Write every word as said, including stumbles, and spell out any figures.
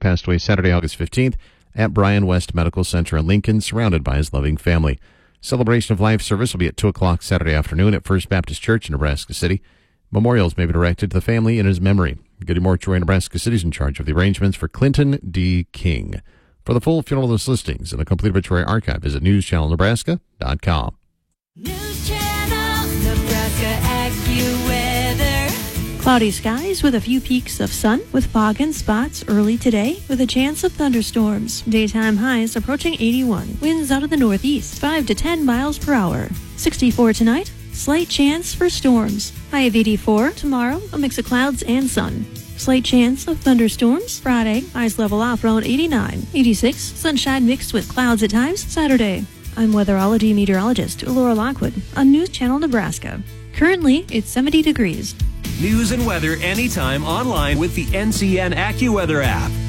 passed away Saturday, August fifteenth at Bryan West Medical Center in Lincoln, surrounded by his loving family. Celebration of Life service will be at two o'clock Saturday afternoon at First Baptist Church in Nebraska City. Memorials may be directed to the family in his memory. Goody Mortuary, Nebraska City is in charge of the arrangements for Clinton D. King. For the full funeral list listings and a complete obituary archive, visit news channel nebraska dot com. News Channel Nebraska AccuWeather. Cloudy skies with a few peaks of sun, with fog and spots early today, with a chance of thunderstorms. Daytime highs approaching eighty-one. Winds out of the northeast, five to ten miles per hour. sixty-four tonight. Slight chance for storms. High of eighty-four. Tomorrow, a mix of clouds and sun. Slight chance of thunderstorms. Friday, highs level off around eighty-nine. eighty-six. Sunshine mixed with clouds at times. Saturday. I'm weatherology meteorologist Laura Lockwood on News Channel Nebraska. Currently, it's seventy degrees. News and weather anytime online with the N C N AccuWeather app.